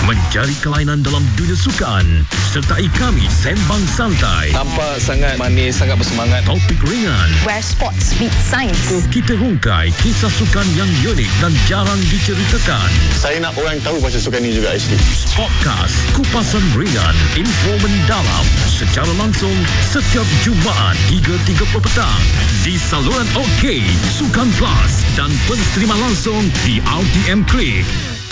Mencari kelainan dalam dunia sukan. Sertai kami sembang santai. Nampak sangat manis, sangat bersemangat. Topik ringan. Where sports meet science. Kita rungkai kisah sukan yang unik dan jarang diceritakan. Saya nak orang tahu pasal sukan ni juga actually. Podcast Kupasan Ringan, info mendalam secara langsung setiap Jumaat hingga 3 petang di saluran OK, Sukan Plus dan pensterima langsung di RTM Klik.